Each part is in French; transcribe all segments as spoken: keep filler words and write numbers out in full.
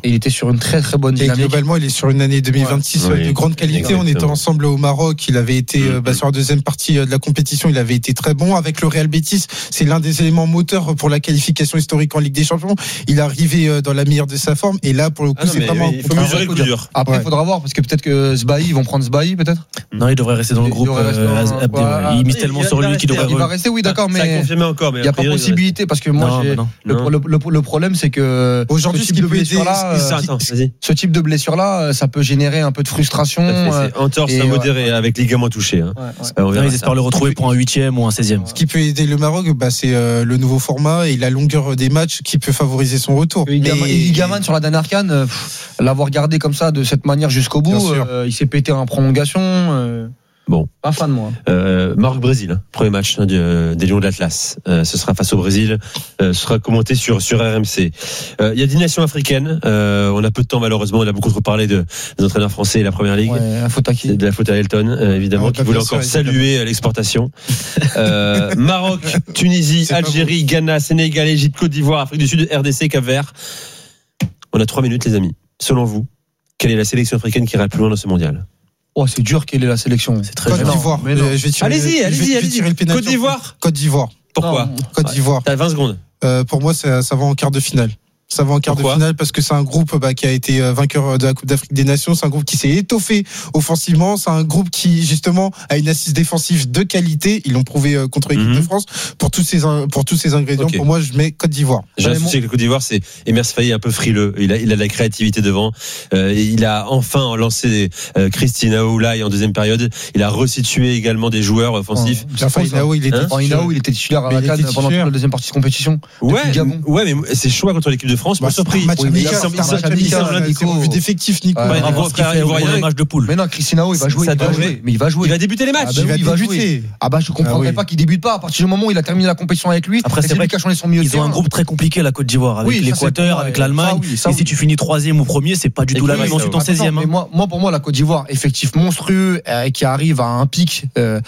il était sur une très très bonne dynamique. Et globalement, il est sur une année deux mille vingt-six ouais. de oui, grande qualité. Exactement. On était ensemble au Maroc. Il avait été mmh. bah, sur la deuxième partie de la compétition, il avait été très bon. Avec le Real Betis, c'est l'un des éléments moteurs pour la qualification historique en Ligue des Champions. Il est arrivé dans la meilleure de sa forme. Et là, pour le coup, ah non, c'est vraiment. Il faut mesurer le coup dur. Après, il ouais. faudra voir parce que peut-être que Sbahi, ils vont prendre Sbahi, peut-être. Non, il devrait rester dans le groupe. Il mise tellement sur lui qu'il devrait. Il va rester, oui, d'accord, mais il n'y a pas possibilité parce que moi, le problème, c'est que aujourd'hui, ce qui peut aider, ce type de blessure-là, ça peut générer un peu de frustration. Entorse à modéré avec ligament touché. Ils espèrent le retrouver pour un huitième ou un seizième. Ce qui peut aider le Maroc, bah, c'est euh, le nouveau format et la longueur des matchs qui peut favoriser son retour. Et Igaman sur la dernière CAN, euh, l'avoir gardé comme ça de cette manière jusqu'au bout, euh, il s'est pété en prolongation. Euh... Bon, pas fan moi. Euh, Maroc-Brésil, premier match hein, du, euh, des Lions de l'Atlas. Euh, ce sera face au Brésil. Euh, ce sera commenté sur sur R M C. Il euh, y a dix nations africaines. Euh, on a peu de temps malheureusement. On a beaucoup trop parlé de, de l'entraîneur français et la Première Ligue. Ouais, la faute à qui ? De la faute à Elton, euh, évidemment, ouais, qui voulait encore saluer l'exportation. euh, Maroc, Tunisie, Algérie, Ghana, Sénégal, Égypte, Côte d'Ivoire, Afrique du Sud, R D C, Cap-Vert. On a trois minutes, les amis. Selon vous, quelle est la sélection africaine qui ira le plus loin dans ce mondial ? Oh, c'est dur quelle est la sélection. C'est très Côte d'Ivoire. Mais non. Euh, je vais tirer, allez-y, allez-y, je vais, allez-y. Je vais tirer le Côte d'Ivoire. Côte d'Ivoire. Pourquoi ? Non, Côte d'Ivoire. T'as vingt secondes. Euh, pour moi, ça, ça va en quart de finale. Ça va en quart Pourquoi ? de finale parce que c'est un groupe bah, qui a été vainqueur de la Coupe d'Afrique des Nations. C'est un groupe qui s'est étoffé offensivement. C'est un groupe qui justement a une assise défensive de qualité. Ils l'ont prouvé contre l'équipe mm-hmm. de France. Pour tous ces pour tous ces ingrédients, okay. pour moi, je mets Côte d'Ivoire. J'ai un souci avec le Côte d'Ivoire, c'est Emer Sfahi un peu frileux. Il a il a de la créativité devant. Euh, il a enfin lancé euh, Christine Aoulaye en deuxième période. Il a resitué également des joueurs offensifs. Oh, Inao, il était hein Inao, il était titulaire à la CAN pendant toute la deuxième partie de compétition. Ouais, ouais, mais c'est choix contre l'équipe de France. Moi, surpris. Oui, mais il s'est vu d'effectifs, Nico. Ouais, Nico il voit un match de poule. Mais non, Cristiano, il va jouer. Il va jouer. Mais il va jouer. Il va débuter les matchs. Ah bah oui, il va jouer. Ah bah je comprendrais pas qu'il débute pas à partir du moment où il a terminé la compétition avec lui. Après c'est vrai qu'il a changé son milieu. Ils ont un groupe très compliqué la Côte d'Ivoire avec l'Équateur, avec l'Allemagne. Et si tu finis troisième ou premier, c'est pas du tout la même ensuite en seizième. Mais moi, moi pour moi la Côte d'Ivoire, effectif monstrueux qui arrive à un pic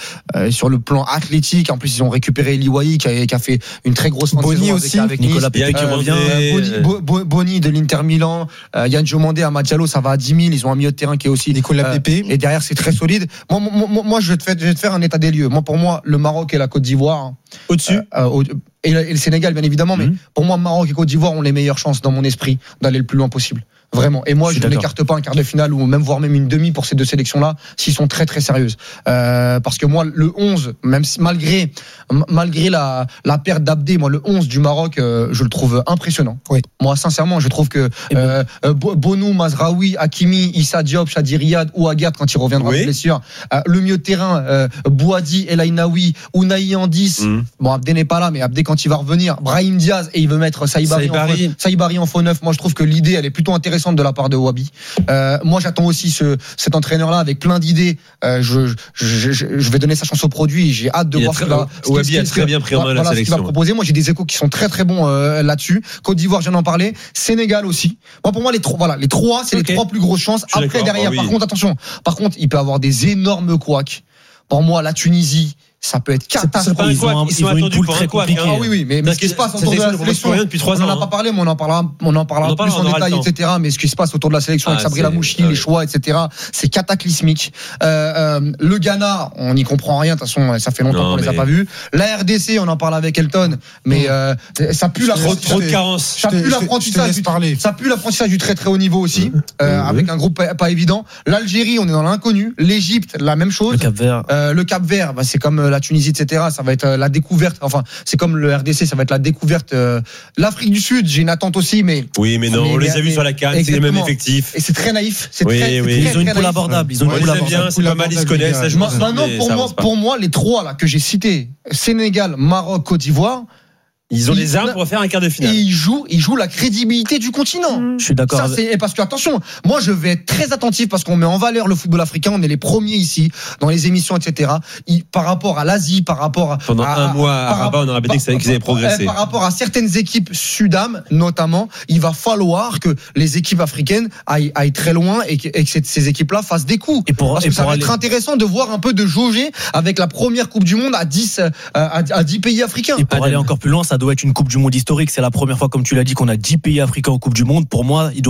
sur le plan athlétique. En plus ils ont récupéré Liwayi qui a fait une très grosse fin de saison avec Nicolas Pepe qui revient. Boni de l'Inter Milan, euh, Yann Diomandé à Diallo, ça va à dix mille. Ils ont un milieu de terrain qui est aussi Nicolas euh, Pepe. Et derrière, c'est très solide. Moi, moi, moi je, vais te faire, je vais te faire un état des lieux. Moi, pour moi, le Maroc et la Côte d'Ivoire. Au-dessus euh, au, et, le, et le Sénégal, bien évidemment. Mm-hmm. Mais pour moi, Maroc et Côte d'Ivoire ont les meilleures chances, dans mon esprit, d'aller le plus loin possible. Vraiment. Et moi, je, je n'écarte pas un quart de finale ou même voire même une demi pour ces deux sélections-là, s'ils sont très très sérieuses. Euh, parce que moi, le onze, même si, malgré malgré la la perte d'Abdé, moi le onze du Maroc, euh, je le trouve impressionnant. Oui. Moi, sincèrement, je trouve que euh, euh, Bonou, Mazraoui, Hakimi, Issa Diop, Chadi Riyad ou Agathe quand il reviendra oui. de blessure, euh, le milieu de terrain, euh, Bouhaddi, El Ainaoui, Ounahi en dix. Mm. Bon, Abdé n'est pas là, mais Abdé quand il va revenir, Brahim Diaz et il veut mettre Saïbari en, Saïbari en faux neuf. Moi, je trouve que l'idée, elle est plutôt intéressante de la part de Wabi. Euh, moi, j'attends aussi ce, cet entraîneur-là avec plein d'idées. Euh, je, je, je, je vais donner sa chance au produit. J'ai hâte de il voir très, ce qu'il va. Wabi a très bien pris en main la sélection. Ce qu'il va proposer. Moi, j'ai des échos qui sont très très bons euh, là-dessus. Côte d'Ivoire, je viens d'en parler. Sénégal aussi. Moi, pour moi, les trois, voilà, les trois, c'est okay. les trois plus grosses chances. Après, derrière, oh, oui. par contre, attention. Par contre, il peut avoir des énormes couacs. Pour moi, la Tunisie. Ça peut être catastrophique. Ils, ont, ils, ils ont une poule très compliquée. Ah oui, oui, mais, mais ce qui se passe autour de la sélection, depuis trois ans, on n'en a pas parlé, mais on en parlera, on en parlera on en plus en détail, et cetera. Mais ce qui se passe autour de la sélection ah, avec Sabri Lamouchi, les choix, et cetera, c'est cataclysmique. Euh, euh, le Ghana, on n'y comprend rien. De toute façon, ça fait longtemps non, qu'on mais... les a pas vus. La R D C, on en parle avec Elton, mais euh, ça pue la trop, trop de carences. Ça pue l'apprentissage du, ça pue l'apprentissage du très très haut niveau aussi, euh, avec un groupe pas, pas évident. L'Algérie, on est dans l'inconnu. L'Égypte, la même chose. Le Cap-Vert, euh, le Cap-Vert, bah, c'est comme la Tunisie, et cetera. Ça va être la découverte. Enfin, c'est comme le R D C, ça va être la découverte. Euh, L'Afrique du Sud, j'ai une attente aussi, mais oui, mais non, mais, on les a vus sur la CAN, c'est les mêmes effectifs. Et c'est très naïf. C'est oui, très, oui. C'est ils très, ont une très poule naïf. abordable. Ils ont ouais, une poule abordable. Bien, c'est pas mal, ils se connaissent. Ça, je Maintenant, pour moi, pour moi, les trois là que j'ai cités, Sénégal, Maroc, Côte d'Ivoire. Ils ont les armes pour faire un quart de finale. Et ils jouent, ils jouent la crédibilité du continent. Je suis d'accord. Ça, c'est, parce que attention, moi je vais être très attentif parce qu'on met en valeur le football africain. On est les premiers ici dans les émissions, et cetera. Il, par rapport à l'Asie, par rapport à pendant à, un mois à Rabat, on aurait dit que qu'ils avaient progressé. Par rapport à certaines équipes Sudam, notamment, il va falloir que les équipes africaines aillent, aillent très loin et que, et que ces équipes-là fassent des coups. Et pour, parce et que ça va aller... être intéressant de voir un peu de jauger avec la première Coupe du Monde à dix, à, à dix pays africains. Et pour aller encore plus loin, ça doit être une Coupe du Monde historique. C'est la première fois, comme tu l'as dit, qu'on a dix pays africains en Coupe du Monde. Pour moi, il doit